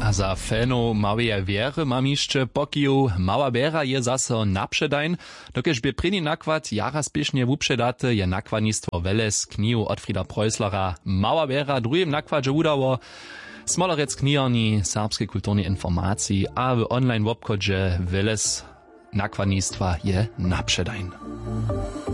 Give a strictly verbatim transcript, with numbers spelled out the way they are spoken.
A za fanów małej wiery mam jeszcze pokiju. Mała wiera je zase naprzedajn. Dokeż by pryni nakład jara spiesznie wupředaty je nakładnictwo Weles knihu Otfrida Preusslera Mała wiera drugim nakładzie udało. Smolerec knihorni serbskiej kulturnej informacji, a w online wobchodzie Weles nakładnictwa je naprzedajn.